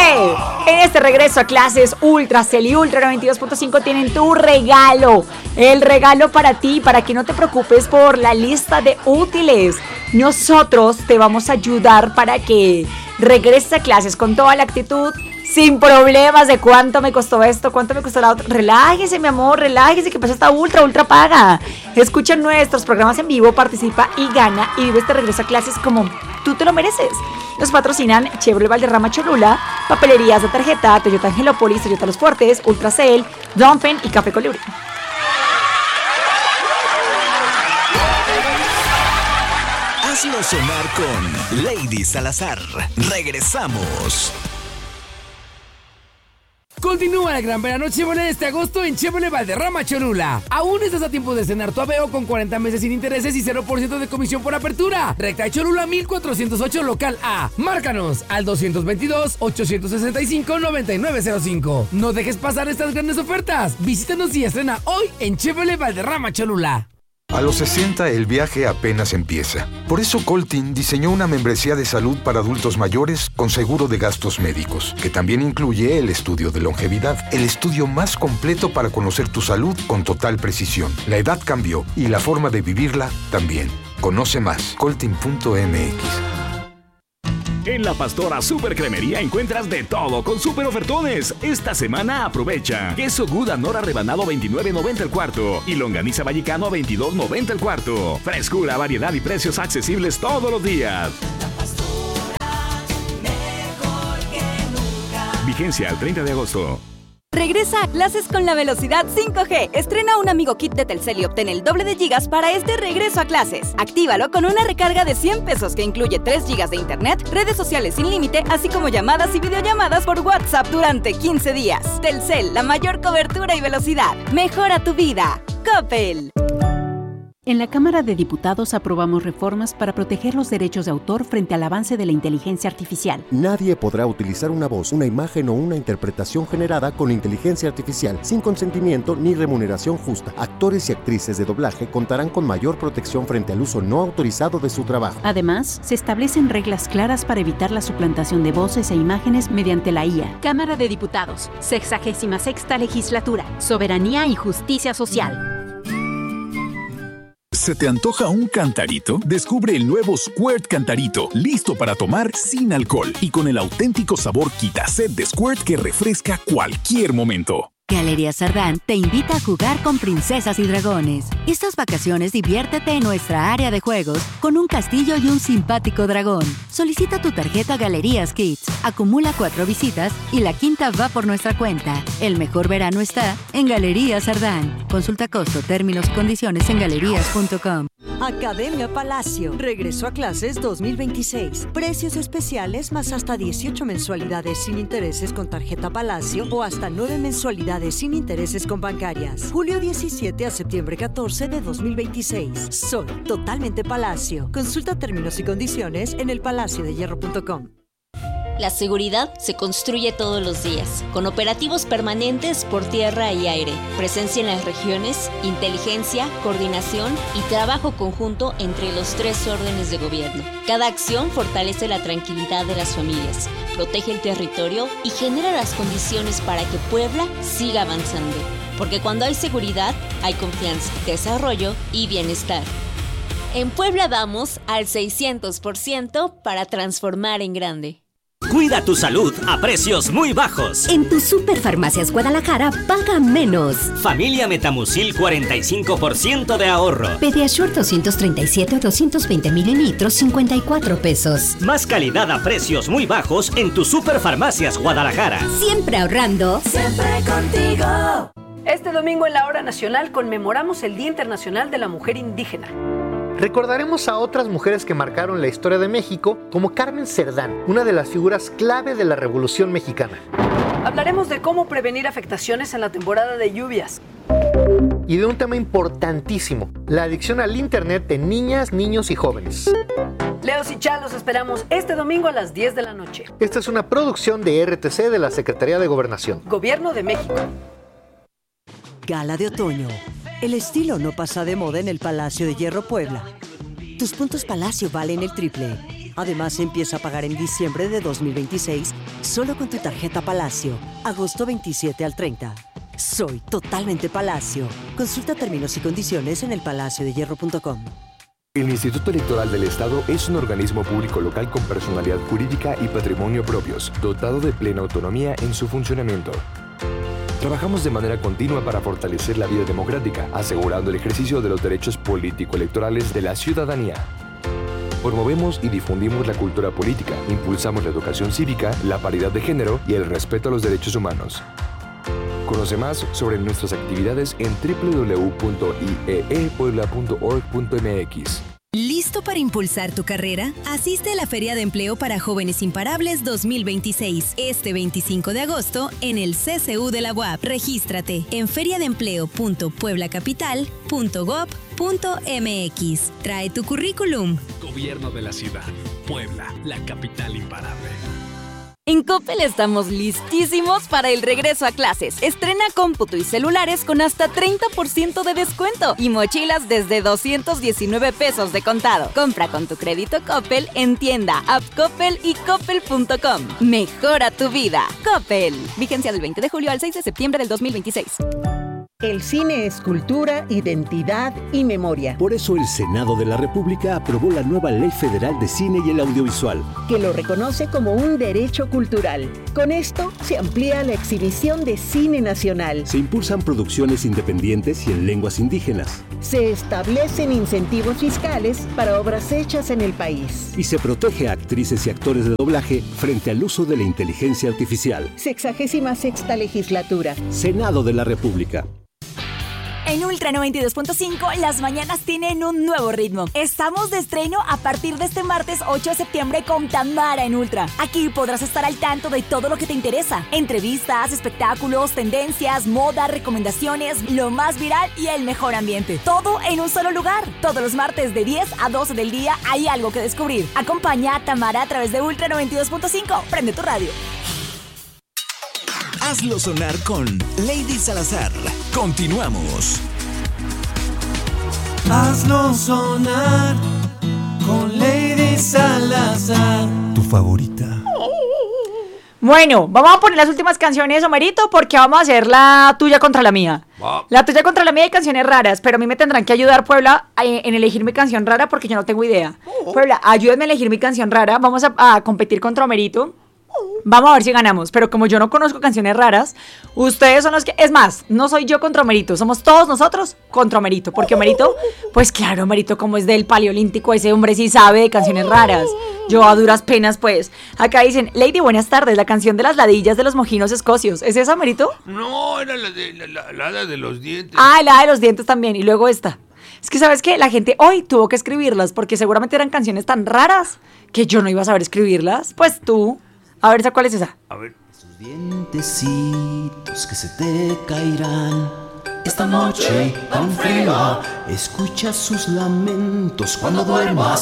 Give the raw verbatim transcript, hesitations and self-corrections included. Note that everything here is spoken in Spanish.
En este regreso a clases, Ultracel y Ultra noventa y dos punto cinco tienen tu regalo. El regalo para ti, para que no te preocupes por la lista de útiles. Nosotros te vamos a ayudar para que regreses a clases con toda la actitud, sin problemas de cuánto me costó esto, cuánto me costó la otra. Relájese, mi amor, relájese, que pasa esta Ultra, Ultra paga. Escucha nuestros programas en vivo, participa y gana y vive este regreso a clases como tú te lo mereces. Nos patrocinan Chevrolet Valderrama Cholula, Papelerías de Tarjeta, Toyota Angelópolis, Toyota Los Fuertes, Ultracel, Donfen y Café Colibrí. Hazlo sonar con Lady Salazar. Regresamos. Continúa el gran verano Chevrolet este agosto en Chevrolet Valderrama Cholula. Aún estás a tiempo de cenar tu Aveo con cuarenta meses sin intereses y cero por ciento de comisión por apertura. Recta de Cholula mil cuatrocientos ocho local A. Márcanos al dos dos dos, ocho seis cinco, nueve nueve cero cinco. No dejes pasar estas grandes ofertas. Visítanos y estrena hoy en Chevrolet Valderrama Cholula. A los sesenta el viaje apenas empieza. Por eso Coltin diseñó una membresía de salud para adultos mayores con seguro de gastos médicos, que también incluye el estudio de longevidad, el estudio más completo para conocer tu salud con total precisión. La edad cambió y la forma de vivirla también. Conoce más, coltin punto m x. En La Pastora Super Cremería encuentras de todo con super ofertones. Esta semana aprovecha. Queso Gouda Nora rebanado veintinueve noventa el cuarto y longaniza vallecano a veintidós noventa el cuarto. Frescura, variedad y precios accesibles todos los días. La Pastora, mejor que nunca. Vigencia al treinta de agosto. Regresa a clases con la velocidad cinco G. Estrena un amigo kit de Telcel y obtén el doble de gigas para este regreso a clases. Actívalo con una recarga de cien pesos que incluye tres gigas de internet, redes sociales sin límite, así como llamadas y videollamadas por WhatsApp durante quince días. Telcel, la mayor cobertura y velocidad. Mejora tu vida. Coppel. En la Cámara de Diputados aprobamos reformas para proteger los derechos de autor frente al avance de la inteligencia artificial. Nadie podrá utilizar una voz, una imagen o una interpretación generada con inteligencia artificial sin consentimiento ni remuneración justa. Actores y actrices de doblaje contarán con mayor protección frente al uso no autorizado de su trabajo. Además, se establecen reglas claras para evitar la suplantación de voces e imágenes mediante la I A. Cámara de Diputados, sexagésima sexta legislatura, soberanía y justicia social. ¿Se te antoja un cantarito? Descubre el nuevo Squirt Cantarito, listo para tomar sin alcohol y con el auténtico sabor Quita-Sed de Squirt que refresca cualquier momento. Galerías Sardán te invita a jugar con princesas y dragones. Estas vacaciones diviértete en nuestra área de juegos con un castillo y un simpático dragón. Solicita tu tarjeta Galerías Kids, acumula cuatro visitas y la quinta va por nuestra cuenta. El mejor verano está en Galerías Sardán. Consulta costo, términos y condiciones en galerías punto com. Academia Palacio. Regreso a clases dos mil veintiséis. Precios especiales más hasta dieciocho mensualidades sin intereses con tarjeta Palacio o hasta nueve mensualidades sin intereses con bancarias. Julio diecisiete a septiembre catorce de dos mil veintiséis. Sol totalmente Palacio. Consulta términos y condiciones en el palacio de hierro punto com. La seguridad se construye todos los días, con operativos permanentes por tierra y aire, presencia en las regiones, inteligencia, coordinación y trabajo conjunto entre los tres órdenes de gobierno. Cada acción fortalece la tranquilidad de las familias, protege el territorio y genera las condiciones para que Puebla siga avanzando. Porque cuando hay seguridad, hay confianza, desarrollo y bienestar. En Puebla vamos al seiscientos por ciento para transformar en grande. Cuida tu salud a precios muy bajos. En tu Superfarmacias Guadalajara paga menos. Familia Metamucil cuarenta y cinco por ciento de ahorro. Pediasure doscientos treinta y siete o doscientos veinte mililitros, cincuenta y cuatro pesos. Más calidad a precios muy bajos en tu Superfarmacias Guadalajara. Siempre ahorrando. Siempre contigo. Este domingo en la Hora Nacional conmemoramos el Día Internacional de la Mujer Indígena. Recordaremos a otras mujeres que marcaron la historia de México, como Carmen Cerdán, una de las figuras clave de la Revolución Mexicana. Hablaremos de cómo prevenir afectaciones en la temporada de lluvias. Y de un tema importantísimo, la adicción al Internet de niñas, niños y jóvenes. Leos y Chá, los esperamos este domingo a las diez de la noche. Esta es una producción de R T C de la Secretaría de Gobernación. Gobierno de México. Gala de otoño. El estilo no pasa de moda en el Palacio de Hierro Puebla. Tus puntos Palacio valen el triple. Además, empieza a pagar en diciembre de dos mil veintiséis solo con tu tarjeta Palacio. Agosto veintisiete al treinta. Soy totalmente Palacio. Consulta términos y condiciones en el palacio de hierro punto com. El Instituto Electoral del Estado es un organismo público local con personalidad jurídica y patrimonio propios, dotado de plena autonomía en su funcionamiento. Trabajamos de manera continua para fortalecer la vida democrática, asegurando el ejercicio de los derechos político-electorales de la ciudadanía. Promovemos y difundimos la cultura política, impulsamos la educación cívica, la paridad de género y el respeto a los derechos humanos. Conoce más sobre nuestras actividades en doble u doble u doble u punto i e e puebla punto org punto m x. ¿Listo para impulsar tu carrera? Asiste a la Feria de Empleo para Jóvenes Imparables dos mil veintiséis, este veinticinco de agosto, en el C C U de la U A P. Regístrate en feriadeempleo punto puebla capital punto gob punto m x. Trae tu currículum. Gobierno de la ciudad. Puebla, la capital imparable. En Coppel estamos listísimos para el regreso a clases. Estrena cómputo y celulares con hasta treinta por ciento de descuento y mochilas desde doscientos diecinueve pesos de contado. Compra con tu crédito Coppel en tienda, app Coppel y coppel punto com. Mejora tu vida. Coppel. Vigencia del veinte de julio al seis de septiembre del dos mil veintiséis. El cine es cultura, identidad y memoria. Por eso el Senado de la República aprobó la nueva Ley Federal de Cine y el Audiovisual, que lo reconoce como un derecho cultural. Con esto se amplía la exhibición de cine nacional. Se impulsan producciones independientes y en lenguas indígenas. Se establecen incentivos fiscales para obras hechas en el país. Y se protege a actrices y actores de doblaje frente al uso de la inteligencia artificial. Sexagésima sexta legislatura. Senado de la República. En Ultra noventa y dos punto cinco, las mañanas tienen un nuevo ritmo. Estamos de estreno a partir de este martes ocho de septiembre con Tamara en Ultra. Aquí podrás estar al tanto de todo lo que te interesa. Entrevistas, espectáculos, tendencias, moda, recomendaciones, lo más viral y el mejor ambiente. Todo en un solo lugar. Todos los martes de diez a doce del día hay algo que descubrir. Acompaña a Tamara a través de Ultra noventa y dos punto cinco. Prende tu radio. Hazlo sonar con Lady Salazar. Continuamos. Hazlo sonar con Lady Salazar. Tu favorita. Bueno, vamos a poner las últimas canciones, Homerito, porque vamos a hacer la tuya contra la mía. Wow. La tuya contra la mía y canciones raras, pero a mí me tendrán que ayudar, Puebla, en elegir mi canción rara porque yo no tengo idea. Oh. Puebla, ayúdenme a elegir mi canción rara. Vamos a, a competir contra Homerito. Vamos a ver si ganamos, pero como yo no conozco canciones raras, ustedes son los que... Es más, no soy yo contra Homerito, somos todos nosotros contra Homerito, porque Homerito, pues claro, Homerito como es del paleolítico, ese hombre sí sabe de canciones raras. Yo a duras penas, pues. Acá dicen, Lady, buenas tardes, la canción de las ladillas de los mojinos escocios. ¿Es esa, Homerito? No, era la de, la, la, la de los dientes. Ah, la de los dientes también, y luego esta. Es que, ¿sabes qué? La gente hoy tuvo que escribirlas, porque seguramente eran canciones tan raras que yo no iba a saber escribirlas. Pues tú... A ver, ¿cuál es esa? A ver. Esos dientecitos que se te caerán. Esta noche tan fría, escucha sus lamentos cuando duermas